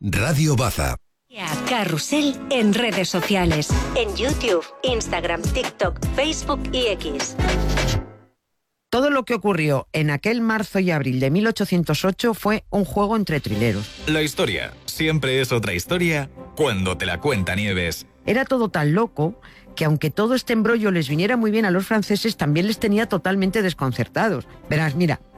Radio Baza. Carrusel en redes sociales, en YouTube, Instagram, TikTok, Facebook y X. Todo lo que ocurrió en aquel marzo y abril de 1808 fue un juego entre trileros. La historia siempre es otra historia cuando te la cuenta Nieves. Era todo tan loco que aunque todo este embrollo les viniera muy bien a los franceses, también les tenía totalmente desconcertados. Verás, mira,